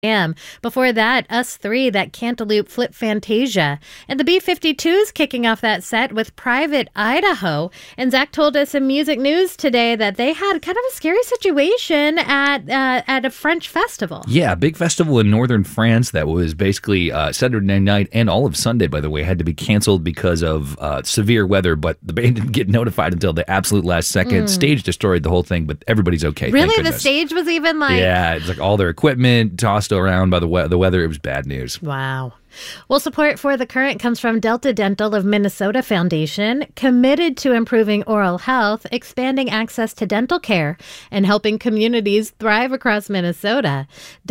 a.m. Before that, Us 3, that Cantaloupe Flip Fantasia. And the B-52s kicking off that set with Private Idaho. And Zach told us in music news today that they had kind of a scary situation at a French festival. Yeah, a big festival in northern France that was basically Saturday night and all of Sunday, by the way, had to be canceled because of severe weather, but the band didn't get notified until the absolute last second. Stage destroyed the whole thing, but everybody's okay. Really? The stage was even like... Yeah, it's like all their equipment tossed around by the weather. It was bad news. Wow. Well, support for The Current comes from Delta Dental of Minnesota Foundation, committed to improving oral health, expanding access to dental care, and helping communities thrive across Minnesota.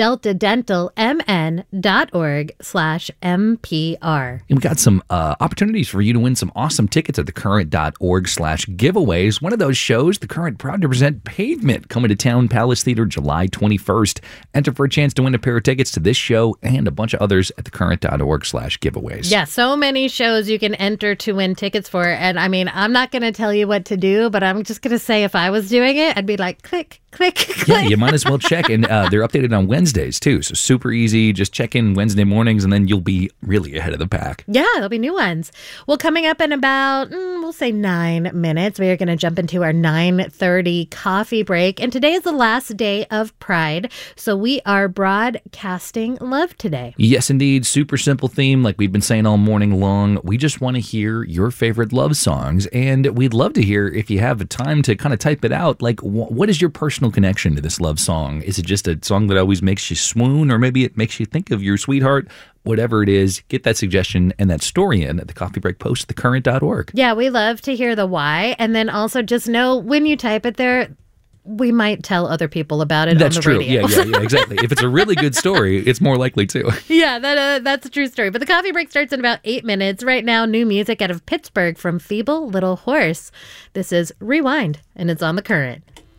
DeltaDentalMN.org/MPR. And we got some opportunities for you to win some awesome tickets at thecurrent.org/giveaways. One of those shows, The Current, proud to present Pavement, coming to Town Palace Theater July 21st. Enter for a chance to win a pair of tickets to this show and a bunch of others at thecurrent.org/giveaways. Yeah, so many shows you can enter to win tickets for. And I mean, I'm not going to tell you what to do, but I'm just going to say if I was doing it, I'd be like, click, click, click. Yeah, you might as well check. And they're updated on Wednesdays, too. So super easy. Just check in Wednesday mornings, and then you'll be really ahead of the pack. Yeah, there'll be new ones. Well, coming up in about, we'll say 9 minutes, we are going to jump into our 9:30 coffee break. And today is the last day of Pride. So we are broadcasting love today. Yes, indeed. Super simple theme, like we've been saying all morning long. We just want to hear your favorite love songs, and we'd love to hear, if you have the time to kind of type it out, like what is your personal connection to this love song? Is it just a song that always makes you swoon, or maybe it makes you think of your sweetheart? Whatever it is, get that suggestion and that story in at the Coffee Break Post, thecurrent.org. Yeah, we love to hear the why, and then also just know when you type it there, we might tell other people about it That's on the true. radio. Yeah, exactly. If it's a really good story, it's more likely to. Yeah, that's a true story. But the coffee break starts in about 8 minutes. Right now, new music out of Pittsburgh from Feeble Little Horse. This is Rewind, and it's on The Current.